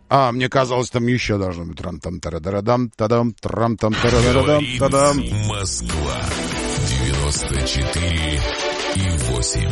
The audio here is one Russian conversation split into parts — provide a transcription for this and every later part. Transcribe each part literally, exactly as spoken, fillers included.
А, мне казалось, там еще должно быть. Трам-там-тарадарадам, тадам, трам-там-тарадарадам, тадам. Москва девяносто четыре и восемь.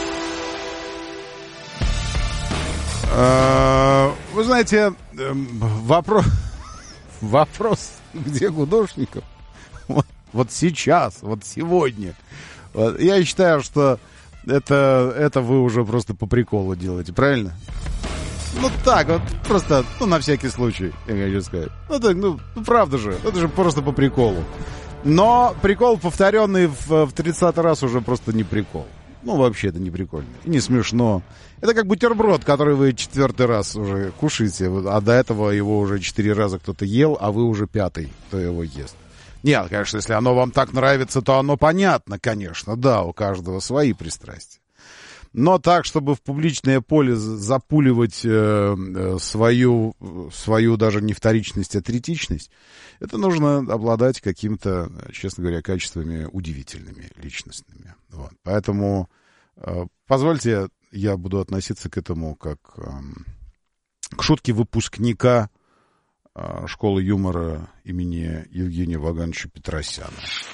Вы знаете, вопрос, вопрос, где Гудошников? Вот, вот сейчас, вот сегодня. Вот, я считаю, что это, это вы уже просто по приколу делаете, правильно? Ну так, вот просто, ну на всякий случай, я хочу сказать. Ну так, ну, ну правда же, это же просто по приколу. Но прикол, повторенный в, в тридцатый раз, уже просто не прикол. Ну, вообще, это не прикольно. И не смешно. Это как бутерброд, который вы четвертый раз уже кушаете, а до этого его уже четыре раза кто-то ел, а вы уже пятый, кто его ест. Нет, конечно, если оно вам так нравится, то оно понятно, конечно. Да, у каждого свои пристрастия. Но так, чтобы в публичное поле запуливать э, свою, свою даже не вторичность, а третичность, это нужно обладать какими-то, честно говоря, качествами удивительными, личностными. Вот. Поэтому э, позвольте, я буду относиться к этому как э, к шутке выпускника э, школы юмора имени Евгения Вагановича Петросяна.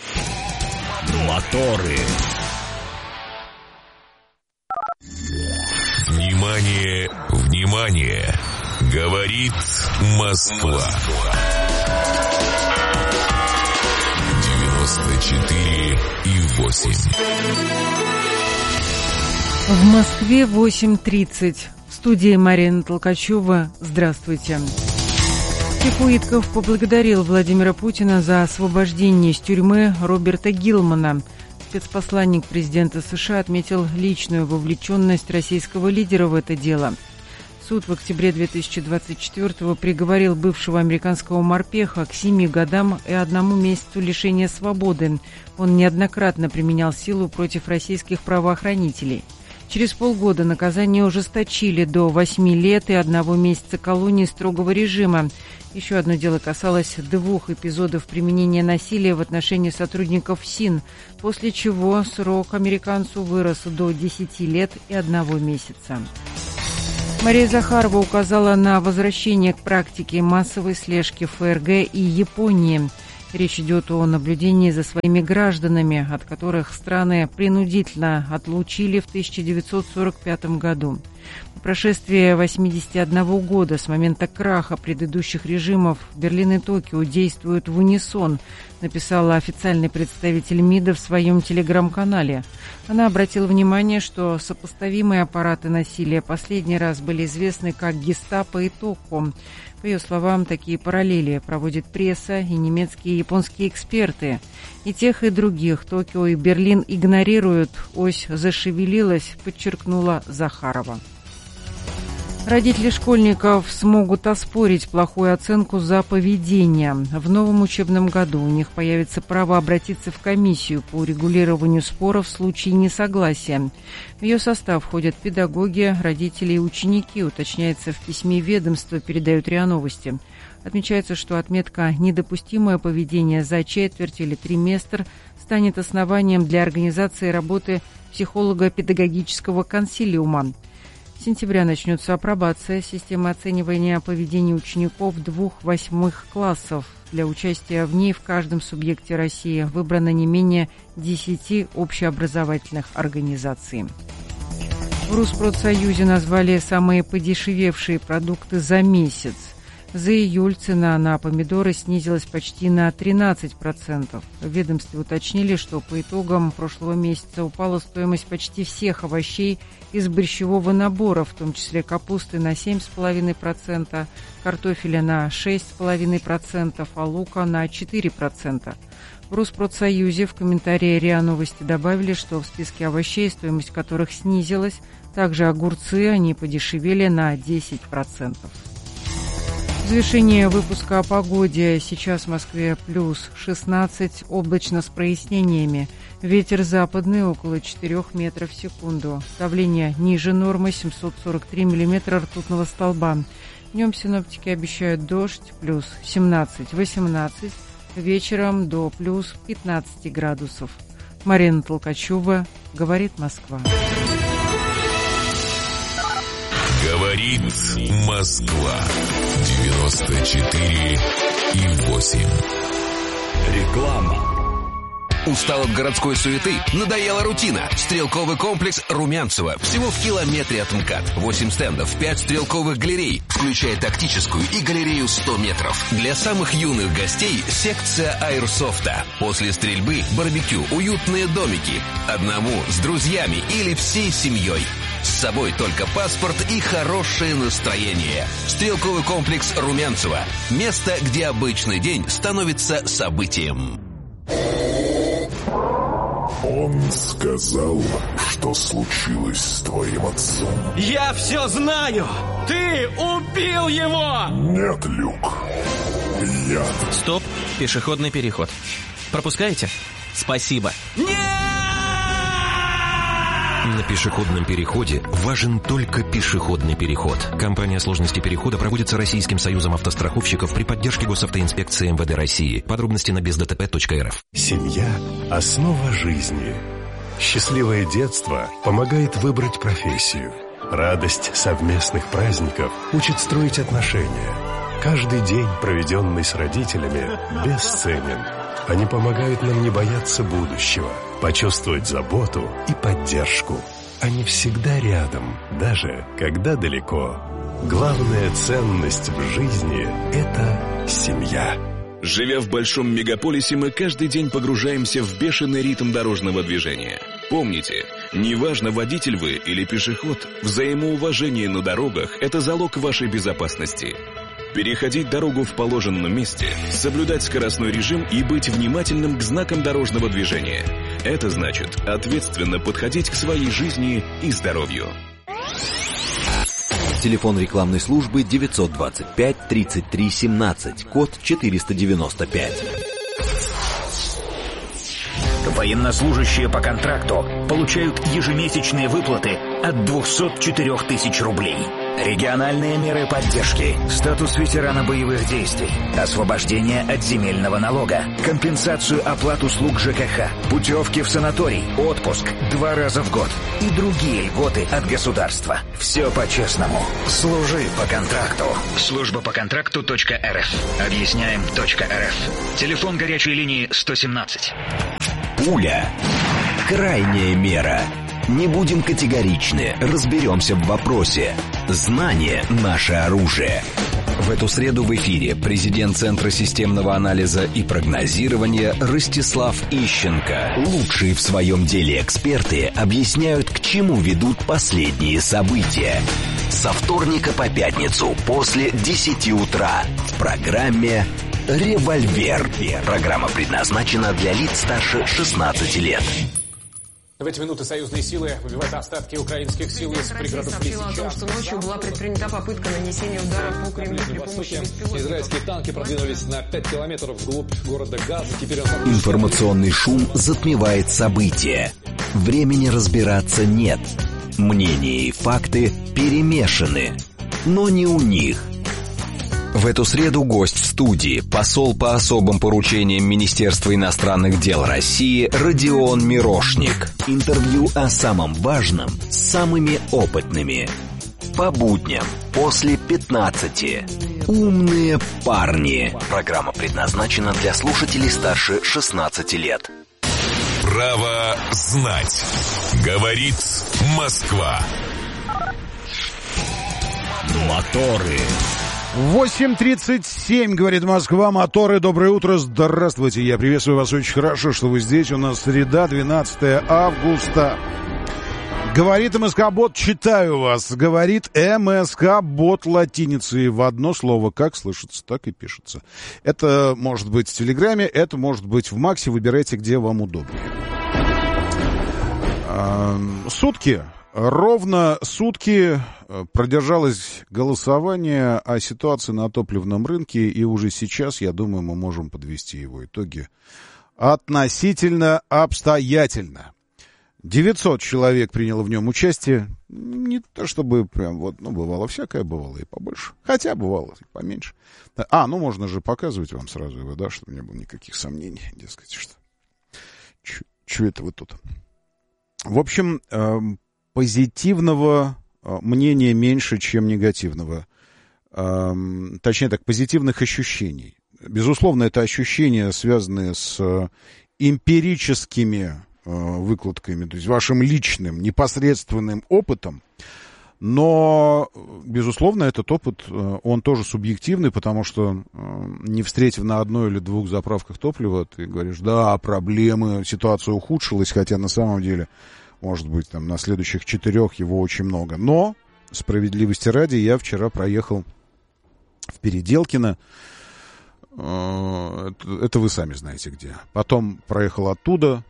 Моторы. Внимание, внимание! Говорит Москва. девяносто четыре и восемь. В Москве восемь тридцать. В студии Марина Толкачева. Здравствуйте. Пикуитков поблагодарил Владимира Путина за освобождение из тюрьмы Роберта Гилмана. Спецпосланник президента США отметил личную вовлеченность российского лидера в это дело. Суд в октябре две тысячи двадцать четвёртого приговорил бывшего американского морпеха к семи годам и одному месяцу лишения свободы. Он неоднократно применял силу против российских правоохранителей. Через полгода наказание ужесточили до восьми лет и одного месяца колонии строгого режима. Еще одно дело касалось двух эпизодов применения насилия в отношении сотрудников СИН, после чего срок американцу вырос до десяти лет и одного месяца. Мария Захарова указала на возвращение к практике массовой слежки ФРГ и Японии. Речь идет о наблюдении за своими гражданами, от которых страны принудительно отлучили в тысяча девятьсот сорок пятом году. По прошествии восьмидесяти одного года с момента краха предыдущих режимов Берлин и Токио действуют в унисон, написала официальный представитель МИДа в своем телеграм-канале. Она обратила внимание, что сопоставимые аппараты насилия последний раз были известны как Гестапо и Токо. По ее словам, такие параллели проводит пресса и немецкие и японские эксперты. И тех, и других Токио и Берлин игнорируют. Ось зашевелилась, подчеркнула Захарова. Родители школьников смогут оспорить плохую оценку за поведение. В новом учебном году у них появится право обратиться в комиссию по урегулированию споров в случае несогласия. В ее состав входят педагоги, родители и ученики, уточняется в письме ведомства, передают РИА Новости. Отмечается, что отметка «недопустимое поведение» за четверть или триместр станет основанием для организации работы психолого-педагогического консилиума. С сентября начнется апробация системы оценивания поведения учеников двух восьмых классов. Для участия в ней в каждом субъекте России выбрано не менее десяти общеобразовательных организаций. В Руспродсоюзе назвали самые подешевевшие продукты за месяц. За июль цена на помидоры снизилась почти на тринадцать процентов. В ведомстве уточнили, что по итогам прошлого месяца упала стоимость почти всех овощей из борщевого набора, в том числе капусты на семь целых пять десятых процента, картофеля на шесть целых пять десятых процента, а лука на четыре процента. В Руспродсоюзе в комментарии РИА Новости добавили, что в списке овощей, стоимость которых снизилась, также огурцы, они подешевели на десять процентов. В завершение выпуска о погоде. Сейчас в Москве плюс шестнадцать, облачно с прояснениями. Ветер западный около четырёх метров в секунду. Давление ниже нормы семьсот сорок три миллиметра ртутного столба. Днем синоптики обещают дождь плюс семнадцать-восемнадцать, вечером до плюс пятнадцать градусов. Марина Толкачева, говорит Москва. Говорит Говорит Москва. девяносто четыре и восемь. Реклама. Устал от городской суеты? Надоела рутина. Стрелковый комплекс Румянцево. Всего в километре от МКАД. восемь стендов, пять стрелковых галерей, включая тактическую и галерею сто метров. Для самых юных гостей секция аэрсофта. После стрельбы барбекю, уютные домики. Одному, с друзьями или всей семьей. С собой только паспорт и хорошее настроение. Стрелковый комплекс Румянцево. Место, где обычный день становится событием. Он сказал, что случилось с твоим отцом. Я все знаю! Ты убил его! Нет, Люк. Я... Стоп, пешеходный переход. Пропускаете? Спасибо. Нет! На пешеходном переходе важен только пешеходный переход. Кампания сложности перехода проводится Российским союзом автостраховщиков при поддержке Госавтоинспекции эм вэ дэ России. Подробности на без дэ тэ пэ точка эр эф. Семья – основа жизни. Счастливое детство помогает выбрать профессию. Радость совместных праздников учит строить отношения. Каждый день, проведенный с родителями, бесценен. Они помогают нам не бояться будущего, почувствовать заботу и поддержку. Они всегда рядом, даже когда далеко. Главная ценность в жизни – это семья. Живя в большом мегаполисе, мы каждый день погружаемся в бешеный ритм дорожного движения. Помните, неважно, водитель вы или пешеход, взаимоуважение на дорогах – это залог вашей безопасности. Переходить дорогу в положенном месте, соблюдать скоростной режим и быть внимательным к знакам дорожного движения. Это значит ответственно подходить к своей жизни и здоровью. Телефон рекламной службы девятьсот двадцать пять тридцать три семнадцать, код четыреста девяносто пять. Военнослужащие по контракту получают ежемесячные выплаты от двухсот четырёх тысяч рублей. Региональные меры поддержки, статус ветерана боевых действий, освобождение от земельного налога, компенсацию оплат услуг ЖКХ, путевки в санаторий, отпуск два раза в год и другие льготы от государства. Все по-честному. Служи по контракту. Служба по контракту точка эр эф. Объясняем точка эр эф. Телефон горячей линии сто семнадцать. Пуля. Крайняя мера. Не будем категоричны, разберемся в вопросе. Знание – наше оружие. В эту среду в эфире президент Центра системного анализа и прогнозирования Ростислав Ищенко. Лучшие в своем деле эксперты объясняют, к чему ведут последние события. Со вторника по пятницу после десяти утра в программе «Револьвер». Программа предназначена для лиц старше шестнадцати лет. В эти минуты союзные силы выбивают остатки украинских сил из пригородов Лисичанска. Россия сообщила о том, что ночью была предпринята попытка нанесения удара по Кремлю при помощи беспилотников. Израильские танки продвинулись на пять километров вглубь города Газа. Теперь он... Информационный шум затмевает события. Времени разбираться нет. Мнения и факты перемешаны. Но не у них. В эту среду гость в студии, посол по особым поручениям Министерства иностранных дел России Родион Мирошник. Интервью о самом важном с самыми опытными. По будням после пятнадцати. Умные парни. Программа предназначена для слушателей старше шестнадцати лет. Право знать. Говорит Москва. Моторы. восемь тридцать семь, говорит Москва, моторы, доброе утро, здравствуйте, я приветствую вас, очень хорошо, что вы здесь, у нас среда, двенадцатое августа. Говорит МСК-бот, читаю вас, говорит МСК-бот латиницей в одно слово, как слышится, так и пишется. Это может быть в Телеграме, это может быть в Максе, выбирайте, где вам удобнее. Сутки. Ровно сутки продержалось голосование о ситуации на топливном рынке, и уже сейчас, я думаю, мы можем подвести его итоги относительно обстоятельно. девятьсот человек приняло в нем участие. Не то чтобы прям вот, ну, бывало всякое, бывало и побольше. Хотя бывало и поменьше. А, ну, можно же показывать вам сразу его, да, чтобы не было никаких сомнений, дескать, что... Чё это вы тут? В общем... Позитивного мнения меньше, чем негативного. Точнее так, позитивных ощущений. Безусловно, это ощущения, связанные с эмпирическими выкладками, то есть вашим личным, непосредственным опытом. Но, безусловно, этот опыт, он тоже субъективный, потому что, не встретив на одной или двух заправках топлива, ты говоришь, да, проблемы, ситуация ухудшилась, хотя на самом деле, может быть, там, на следующих четырех его очень много. Но, справедливости ради, я вчера проехал в Переделкино, это вы сами знаете где. Потом проехал оттуда,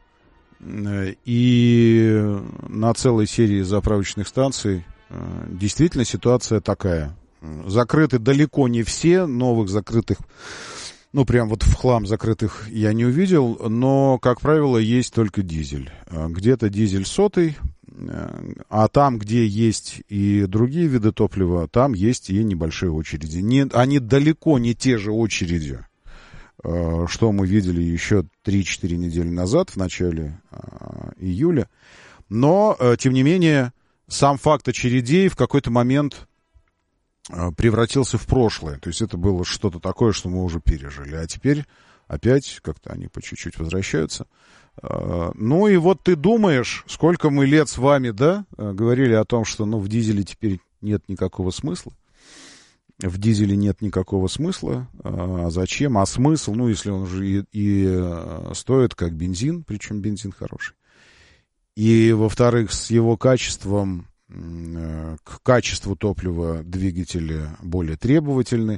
и на целой серии заправочных станций действительно ситуация такая. Закрыты далеко не все, новых закрытых, ну, прям вот в хлам закрытых я не увидел, но, как правило, есть только дизель. Где-то дизель сотый, а там, где есть и другие виды топлива, там есть и небольшие очереди. Не, они далеко не те же очереди, что мы видели еще три-четыре недели назад, в начале июля. Но, тем не менее, сам факт очередей в какой-то момент превратился в прошлое. То есть это было что-то такое, что мы уже пережили. А теперь опять как-то они по чуть-чуть возвращаются. Ну и вот ты думаешь, сколько мы лет с вами, да, говорили о том, что ну, в дизеле теперь нет никакого смысла. В дизеле нет никакого смысла. А зачем? А смысл, ну, если он уже и, и стоит как бензин, причем бензин хороший. И, во-вторых, с его качеством, к качеству топлива двигатели более требовательны.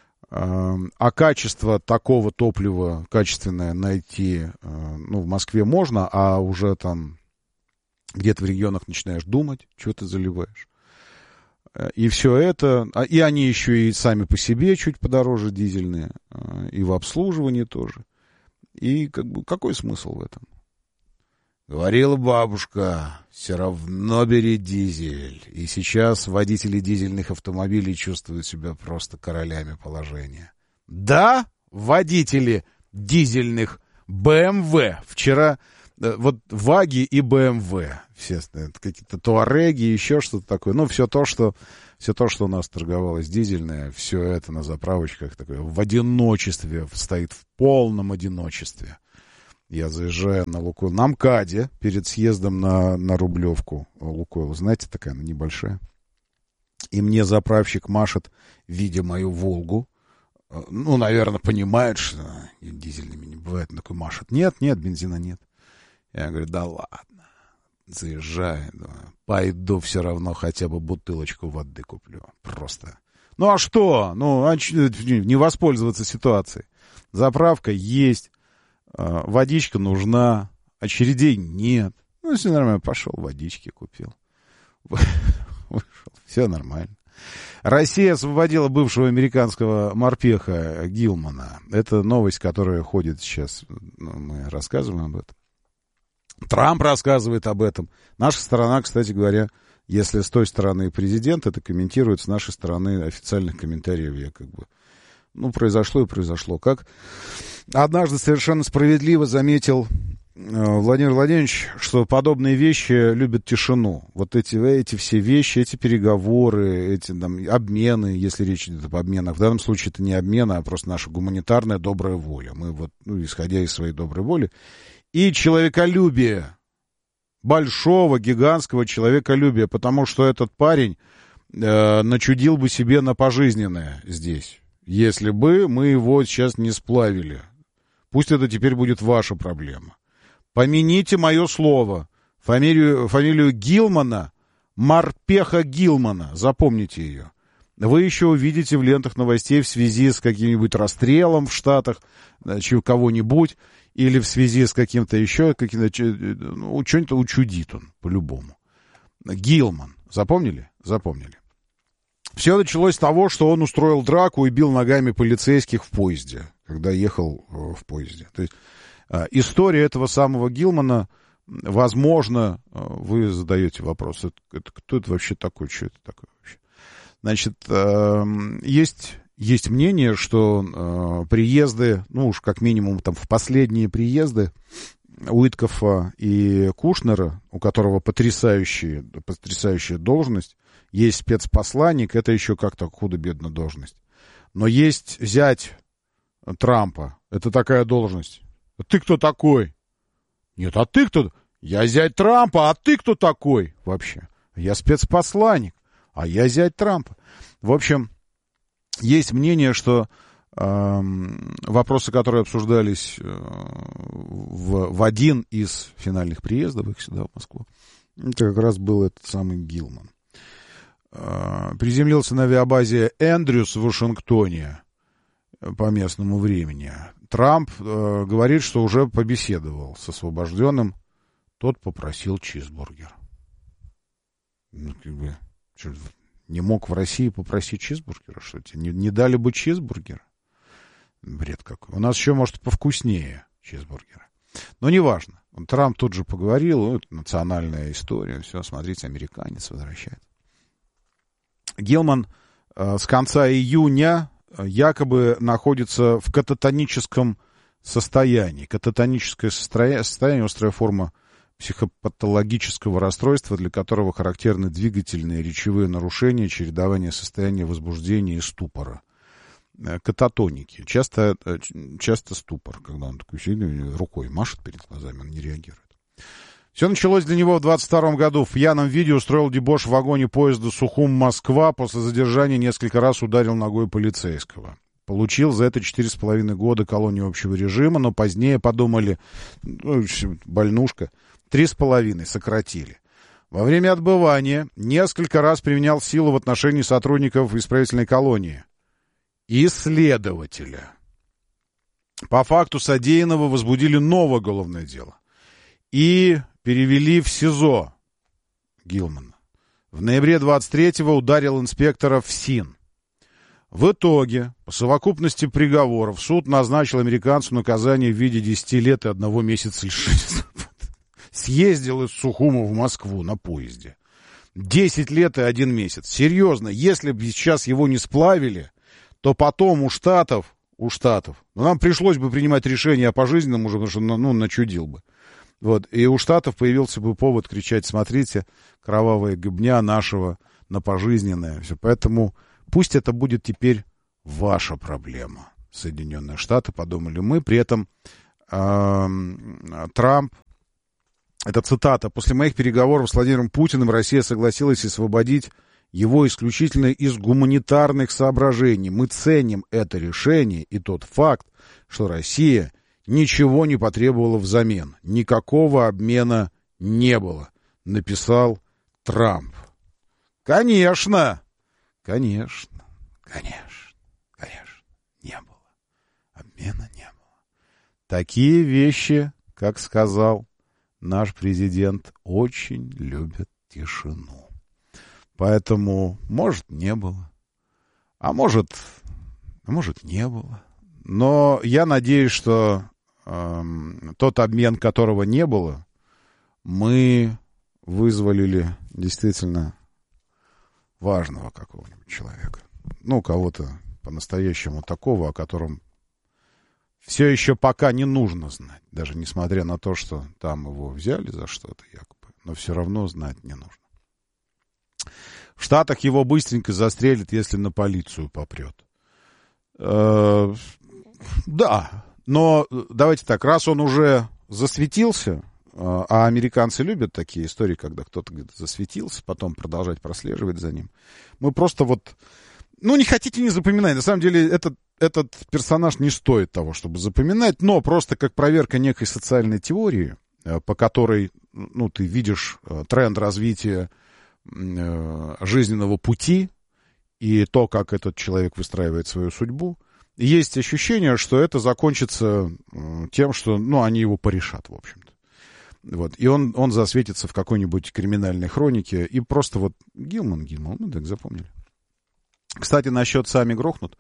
А качество такого топлива качественное найти, ну, в Москве можно, а уже там где-то в регионах начинаешь думать, что ты заливаешь. И все это, и они еще и сами по себе чуть подороже дизельные, и в обслуживании тоже. И как бы какой смысл в этом? Говорила бабушка, все равно бери дизель. И сейчас водители дизельных автомобилей чувствуют себя просто королями положения. Да, водители дизельных бэ эм вэ. Вчера вот Ваги и бэ эм вэ. Все какие-то Туареги, еще что-то такое. Ну, все то, что, все то, что у нас торговалось дизельное, все это на заправочках такое в одиночестве, стоит в полном одиночестве. Я заезжаю на Лукойл, на МКАДе, перед съездом на, на Рублевку Лукойл. Знаете, такая она небольшая. И мне заправщик машет, видя мою Волгу. Ну, наверное, понимает, что дизельными не бывает. Он такой машет. Нет, нет, бензина нет. Я говорю, да ладно. Заезжаю. Думаю, пойду все равно хотя бы бутылочку воды куплю. Просто. Ну, а что? Ну, а не воспользоваться ситуацией. Заправка есть. Водичка нужна, очередей нет. Ну, все нормально, пошел, водички купил. Вышел, все нормально. Россия освободила бывшего американского морпеха Гилмана. Это новость, которая ходит сейчас, мы рассказываем об этом. Трамп рассказывает об этом. Наша сторона, кстати говоря, если с той стороны президент это комментирует, с нашей стороны официальных комментариев я как бы... Ну, произошло и произошло. Как однажды совершенно справедливо заметил э, Владимир Владимирович, что подобные вещи любят тишину. Вот эти, эти все вещи, эти переговоры, эти там, обмены, если речь идет об обменах. В данном случае это не обмен, а просто наша гуманитарная добрая воля. Мы вот, ну, исходя из своей доброй воли. И человеколюбие. Большого, гигантского человеколюбия. Потому что этот парень э, начудил бы себе на пожизненное здесь. Если бы мы его сейчас не сплавили. Пусть это теперь будет ваша проблема. Помяните мое слово. Фамилию, фамилию Гилмана, морпеха Гилмана. Запомните ее. Вы еще увидите в лентах новостей в связи с каким-нибудь расстрелом в Штатах кого-нибудь. Или в связи с каким-то еще, каким-то, ну, что-нибудь учудит он, по-любому. Гилман. Запомнили? Запомнили. Все началось с того, что он устроил драку и бил ногами полицейских в поезде, когда ехал в поезде. То есть история этого самого Гилмана, возможно, вы задаете вопрос, это, это, кто это вообще такой, что это такое вообще? Значит, есть, есть мнение, что приезды, ну уж как минимум там в последние приезды Уиткофа и Кушнера, у которого потрясающая, потрясающая должность, есть спецпосланник, это еще как-то худо-бедно должность. Но есть зять Трампа, это такая должность. А ты кто такой? Нет, а ты кто? Я зять Трампа, а ты кто такой вообще? Я спецпосланник, а я зять Трампа. В общем, есть мнение, что э, вопросы, которые обсуждались э, в, в один из финальных приездов их сюда, в Москву, это как раз был этот самый Гилман. Э, приземлился на авиабазе Эндрюс в Вашингтоне по местному времени. Трамп э, говорит, что уже побеседовал с освобожденным. Тот попросил чизбургер. Ну, как бы, что, не мог в России попросить чизбургера, что тебе? Не, не дали бы чизбургера? Бред какой. У нас еще, может, повкуснее чизбургера. Но неважно. Трамп тут же поговорил, ну, это национальная история, все, смотрите, американец возвращается. Гилман э, с конца июня якобы находится в кататоническом состоянии. Кататоническое состояние, острая форма психопатологического расстройства, для которого характерны двигательные речевые нарушения, чередование состояния возбуждения и ступора. Кататоники. Часто, часто ступор, когда он такой сильный, рукой машет перед глазами, он не реагирует. Все началось для него в двадцать втором году. В пьяном виде устроил дебош в вагоне поезда Сухум-Москва. После задержания несколько раз ударил ногой полицейского. Получил за это четыре с половиной года колонии общего режима, но позднее подумали, ну, больнушка, три с половиной сократили. Во время отбывания несколько раз применял силу в отношении сотрудников исправительной колонии и следователя. По факту содеянного возбудили новое уголовное дело и перевели в СИЗО Гилмана. В ноябре двадцать третьего ударил инспектора в СИН. В итоге, по совокупности приговоров, суд назначил американцу наказание в виде десяти лет и одного месяца лишения свободы. Съездил из Сухума в Москву на поезде. Десять лет и один месяц. Серьезно, если бы сейчас его не сплавили, то потом у Штатов, у Штатов, ну, нам пришлось бы принимать решение о пожизненном уже, потому что, ну, начудил бы. Вот, и у Штатов появился бы повод кричать: смотрите, кровавая гыбня нашего на пожизненное. Все. Поэтому пусть это будет теперь ваша проблема. Соединенные Штаты, подумали мы. При этом э, Трамп, это цитата: после моих переговоров с Владимиром Путиным Россия согласилась освободить его исключительно из гуманитарных соображений. Мы ценим это решение и тот факт, что Россия ничего не потребовала взамен. Никакого обмена не было, написал Трамп. Конечно, конечно, конечно, конечно, не было. Обмена не было. Такие вещи, как сказал наш президент, очень любят тишину. Поэтому, может, не было, а может, а может, не было. Но я надеюсь, что э, тот обмен, которого не было, мы вызволили действительно важного какого-нибудь человека. Ну, кого-то по-настоящему такого, о котором все еще пока не нужно знать. Даже несмотря на то, что там его взяли за что-то якобы, но все равно знать не нужно. В Штатах его быстренько застрелят, если на полицию попрет. Э, да, но давайте так, раз он уже засветился, а американцы любят такие истории, когда кто-то где-то засветился, потом продолжать прослеживать за ним. Мы просто вот, ну, не хотите, не запоминать. На самом деле этот, этот персонаж не стоит того, чтобы запоминать, но просто как проверка некой социальной теории, по которой, ну, ты видишь тренд развития жизненного пути и то, как этот человек выстраивает свою судьбу. И есть ощущение, что это закончится тем, что, ну, они его порешат, в общем-то. Вот. И он, он засветится в какой-нибудь криминальной хронике. И просто вот Гилман, Гилман, мы так запомнили. Кстати, насчет «сами грохнут».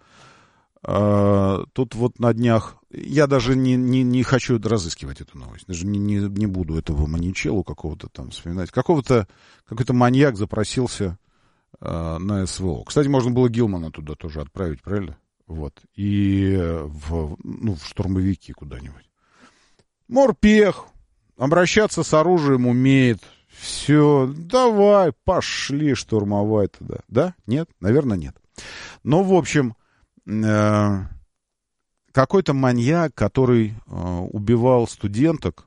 А, тут вот на днях... Я даже не, не, не хочу разыскивать эту новость. Даже не, не, не буду этого маньячелу какого-то там вспоминать. Какого-то, какой-то маньяк запросился а, на СВО. Кстати, можно было Гилмана туда тоже отправить, правильно? Вот. И в, ну, в штурмовики куда-нибудь. Морпех. Обращаться с оружием умеет. все, давай, пошли штурмовать туда. Да? Нет? Наверное, нет. Ну, в общем, э, какой-то маньяк, который э, убивал студенток,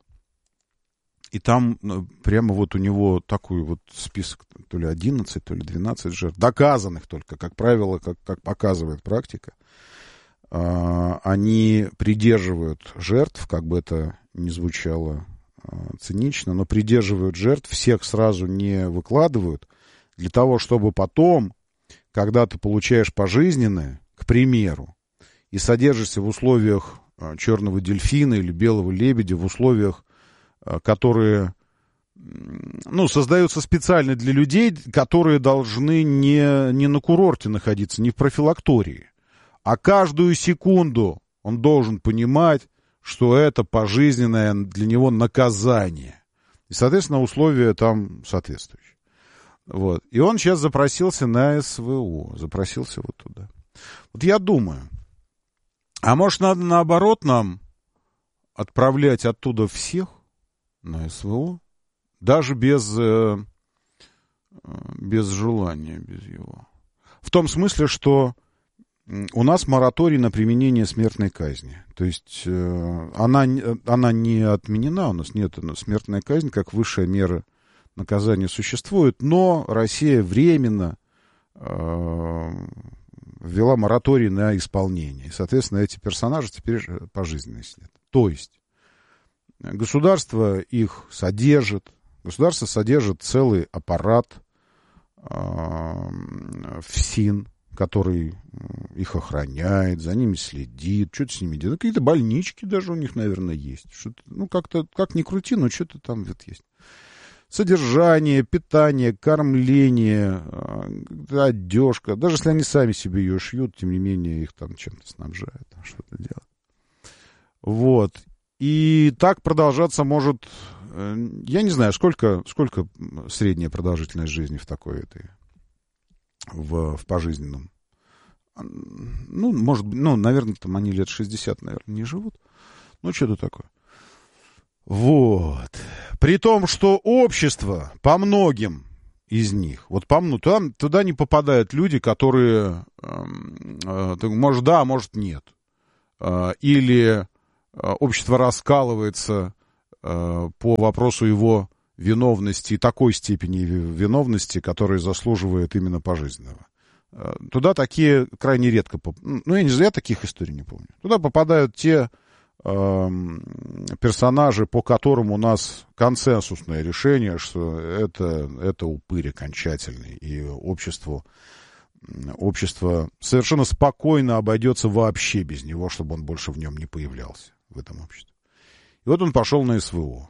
и там э, прямо вот у него такой вот список, то ли одиннадцать, то ли двенадцать жертв, доказанных только, как правило, как, как показывает практика. Э, они придерживают жертв, как бы это ни звучало э, цинично, но придерживают жертв, всех сразу не выкладывают, для того, чтобы потом, когда ты получаешь пожизненное, к примеру, и содержишься в условиях черного дельфина или белого лебедя, в условиях, которые, ну, создаются специально для людей, которые должны не, не на курорте находиться, не в профилактории, а каждую секунду он должен понимать, что это пожизненное для него наказание. И, соответственно, условия там соответствующие. Вот. И он сейчас запросился на СВО, запросился вот туда. Вот я думаю, а может, надо наоборот нам отправлять оттуда всех на СВО, даже без, э, без желания, без его. В том смысле, что у нас мораторий на применение смертной казни. То есть э, она, она не отменена, у нас нет смертной казни как высшая мера наказание существует, но Россия временно э, ввела мораторий на исполнение. И, соответственно, эти персонажи теперь пожизненно сидят. То есть государство их содержит, государство содержит целый аппарат э, ФСИН, который их охраняет, за ними следит, что-то с ними делает. Какие-то больнички даже у них, наверное, есть. Что-то, ну, как-то, как ни крути, но что-то там вот есть. Содержание, питание, кормление, одежка. Даже если они сами себе ее шьют, тем не менее их там чем-то снабжают, что-то делают. Вот. И так продолжаться может... Я не знаю, сколько, сколько средняя продолжительность жизни в такой этой... В, в пожизненном. Ну, может быть, ну, наверное, там они лет шестьдесят, наверное, не живут. Ну, что-то такое. Вот. При том, что общество по многим из них, вот по многим, туда, туда не попадают люди, которые, э, э, может, да, может, нет. Э, или э, общество раскалывается э, по вопросу его виновности, такой степени виновности, которая заслуживает именно пожизненного. Э, туда такие крайне редко, поп... ну, я не знаю, я таких историй не помню. Туда попадают те персонажи, по которым у нас консенсусное решение, что это, это упырь окончательный, и обществу, общество совершенно спокойно обойдется вообще без него, чтобы он больше в нем не появлялся, в этом обществе. И вот он пошел на СВО.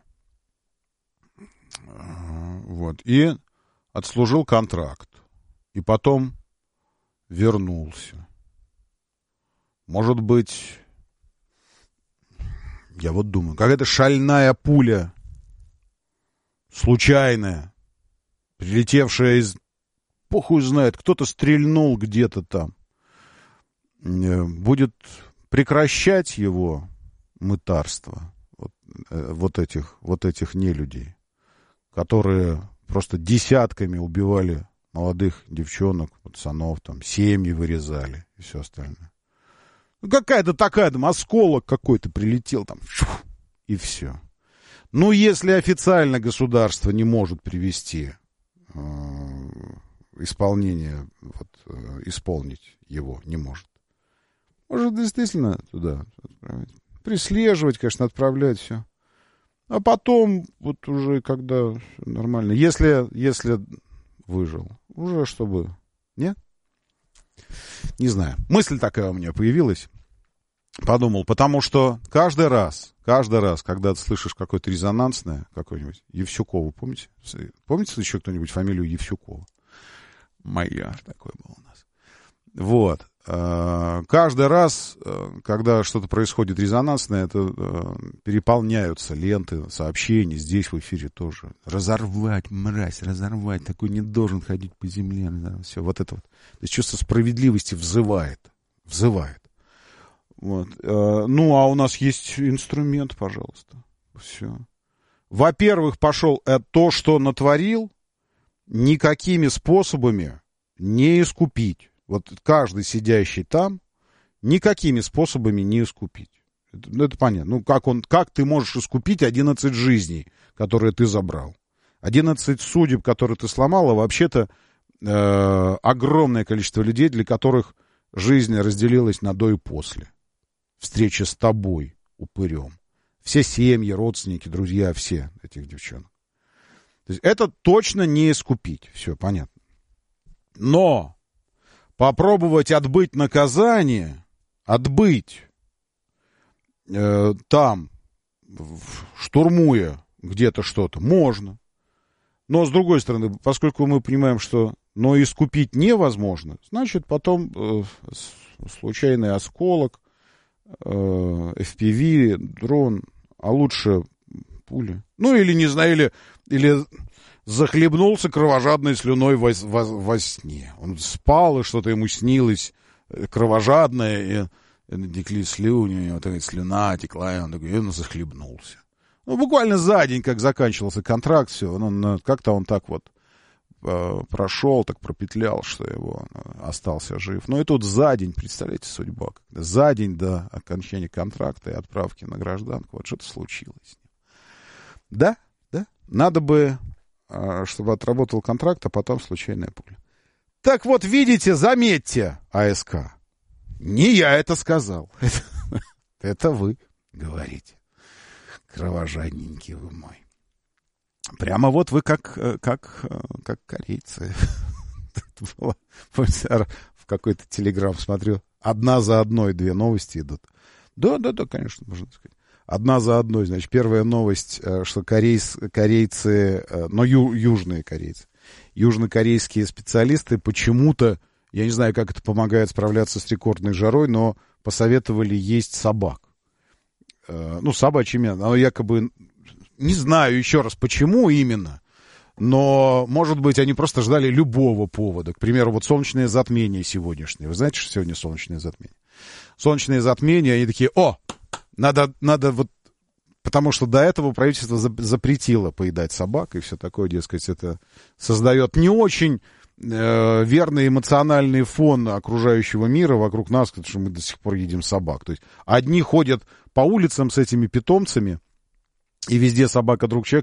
Вот. И отслужил контракт. И потом вернулся. Может быть... Я вот думаю, какая-то шальная пуля, случайная, прилетевшая из... Похуй знает, кто-то стрельнул где-то там, будет прекращать его мытарство, вот, вот, этих, вот этих нелюдей, которые просто десятками убивали молодых девчонок, пацанов, там, семьи вырезали и все остальное. Какая-то такая, там, осколок какой-то прилетел, там, и все. Ну, если официально государство не может привести э, исполнение, вот, э, исполнить его не может. Может, действительно туда отправить. Преслеживать, конечно, отправлять все. А потом, вот уже когда нормально, если, если выжил, уже чтобы... Нет? Не знаю. Мысль такая у меня появилась. Подумал, потому что каждый раз, каждый раз, когда ты слышишь какое-то резонансное, какое-нибудь Евсюкову, помните? Помните еще кто-нибудь фамилию Евсюкова? Моя такой был у нас. Вот. Каждый раз, когда что-то происходит резонансное, это переполняются ленты, сообщения, здесь в эфире тоже. Разорвать, мразь, разорвать, такой не должен ходить по земле. Да, все, вот это вот. То есть чувство справедливости взывает, взывает. Вот. Ну, а у нас есть инструмент, пожалуйста. Все. во-первых, пошел э, то, что натворил, никакими способами не искупить. Вот каждый сидящий там никакими способами не искупить. Это, ну, это понятно. Ну, как, он, как ты можешь искупить одиннадцать жизней, которые ты забрал? одиннадцать судеб, которые ты сломал, а вообще-то э, огромное количество людей, для которых жизнь разделилась на до и после. Встреча с тобой, упырем. Все семьи, родственники, друзья, все этих девчонок. То есть это точно не искупить. Все, понятно. Но попробовать отбыть наказание, отбыть э, там, штурмуя где-то что-то, можно. Но, с другой стороны, поскольку мы понимаем, что но искупить невозможно, значит, потом э, случайный осколок, э, эф пи ви, дрон, а лучше пули. Ну, или, не знаю, или, или захлебнулся кровожадной слюной во, во, во сне. Он спал, и что-то ему снилось кровожадное, и, и текли слюни, у него такая слюна текла, и он такой, и он захлебнулся. Ну, буквально за день, как заканчивался контракт, все, он, как-то он так вот э, прошел, так пропетлял, что его остался жив. Ну, и тут за день, представляете, судьба, когда за день до окончания контракта и отправки на гражданку, вот что-то случилось. Да, да, надо бы, э, чтобы отработал контракт, а потом случайная пуля. Так вот, видите, заметьте, АСК, не я это сказал, это, это вы говорите. Кровожадненький вы мой. Прямо вот вы как, как, как корейцы. В какой-то телеграм смотрю. Одна за одной две новости идут. Да, да, да, конечно, можно сказать. Одна за одной. Значит, первая новость, что корейц, корейцы, но ю, южные корейцы, южнокорейские специалисты почему-то, я не знаю, как это помогает справляться с рекордной жарой, но посоветовали есть собак. Ну, собачье мясо, оно якобы, не знаю еще раз, почему именно, но, может быть, они просто ждали любого повода. К примеру, вот солнечное затмение сегодняшнее. Вы знаете, что сегодня солнечное затмение? Солнечное затмение, они такие, о, надо, надо вот, потому что до этого правительство запретило поедать собак и все такое, дескать, это создает не очень э, верный эмоциональный фон окружающего мира вокруг нас, потому что мы до сих пор едим собак. То есть одни ходят по улицам с этими питомцами, и везде собака друг человека,